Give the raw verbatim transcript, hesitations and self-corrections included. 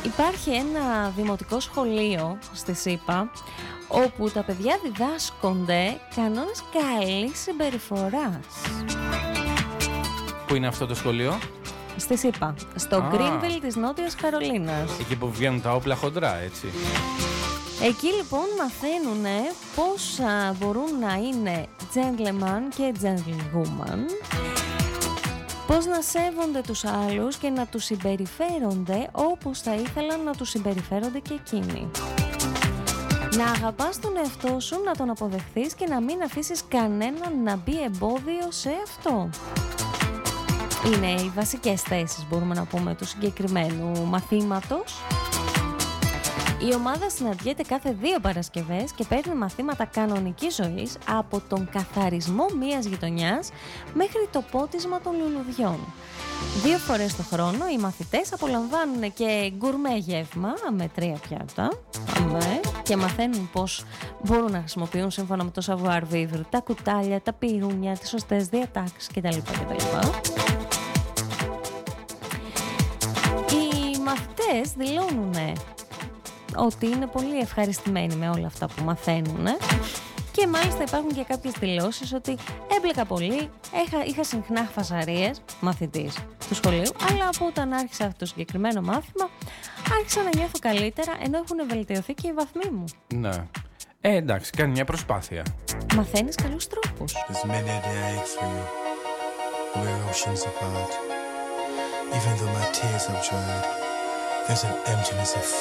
Υπάρχει ένα δημοτικό σχολείο στη ΣΥΠΑ όπου τα παιδιά διδάσκονται κανόνες καλής συμπεριφοράς. Πού είναι αυτό το σχολείο? Στη ΣΥΠΑ, στο Greenville της Νότιας Καρολίνας. Εκεί που βγαίνουν τα όπλα χοντρά, έτσι. Εκεί λοιπόν μαθαίνουν πώς α, μπορούν να είναι gentleman και gentlewoman, πώς να σέβονται τους άλλους και να τους συμπεριφέρονται όπως θα ήθελαν να τους συμπεριφέρονται και εκείνοι. Να αγαπάς τον εαυτό σου, να τον αποδεχθείς και να μην αφήσεις κανέναν να μπει εμπόδιο σε αυτό. Είναι οι βασικές θέσεις, μπορούμε να πούμε, του συγκεκριμένου μαθήματος. Η ομάδα συναντιέται κάθε δύο Παρασκευές και παίρνει μαθήματα κανονικής ζωής, από τον καθαρισμό μιας γειτονιάς μέχρι το πότισμα των λουλουδιών. Δύο φορές το χρόνο οι μαθητές απολαμβάνουν και γκουρμέ γεύμα με τρία πιάτα αμέ, και μαθαίνουν πώς μπορούν να χρησιμοποιούν σύμφωνα με το savoir vivre τα κουτάλια, τα πυρούνια, τις σωστές διατάξεις κτλ. κτλ. Οι μαθητές δηλώνουν ότι είναι πολύ ευχαριστημένοι με όλα αυτά που μαθαίνουν και μάλιστα υπάρχουν και κάποιες δηλώσεις ότι έμπλεκα πολύ, είχα, είχα συχνά φασαρίες, μαθητής του σχολείου, αλλά από όταν άρχισα αυτό το συγκεκριμένο μάθημα άρχισα να νιώθω καλύτερα, ενώ έχουν βελτιωθεί και οι βαθμοί μου. Ναι. Ε, εντάξει, κάνει μια προσπάθεια. Μαθαίνεις καλούς τρόπους. Even though my tears have dried, there's an emptiness of